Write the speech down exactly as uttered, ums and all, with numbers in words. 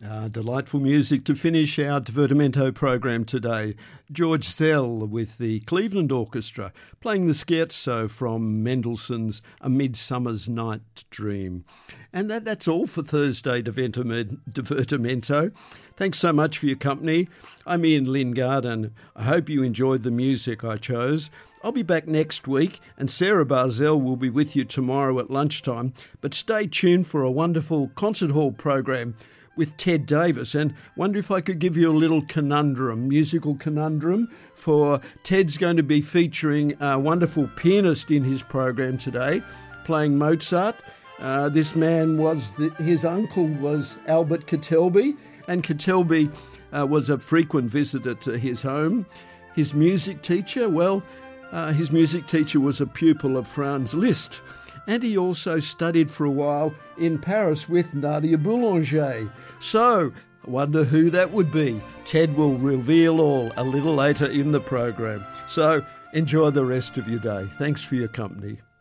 Uh, delightful music to finish our Divertimento program today. George Szell with the Cleveland Orchestra playing the scherzo from Mendelssohn's A Midsummer's Night Dream. And that, that's all for Thursday Divertimento. Thanks so much for your company. I'm Ian Lingard and I hope you enjoyed the music I chose. I'll be back next week and Sarah Barzell will be with you tomorrow at lunchtime. But stay tuned for a wonderful concert hall program with Ted Davis, and wonder if I could give you a little conundrum, musical conundrum, for Ted's going to be featuring a wonderful pianist in his program today, playing Mozart. Uh, this man was, the, his uncle was Albert Kitelby, and Kitelby uh, was a frequent visitor to his home. His music teacher, well, uh, his music teacher was a pupil of Franz Liszt. And he also studied for a while in Paris with Nadia Boulanger. So, I wonder who that would be. Ted will reveal all a little later in the program. So, enjoy the rest of your day. Thanks for your company.